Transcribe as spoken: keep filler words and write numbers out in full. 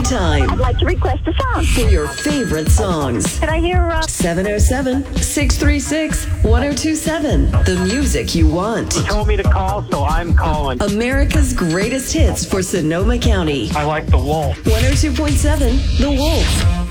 time. I'd like to request a song. For your favorite songs. Can I hear uh... seven oh seven, six three six, one oh two seven. The music you want. He told me to call, so I'm calling. America's greatest hits for Sonoma County. I like The Wolf. one oh two point seven The Wolf.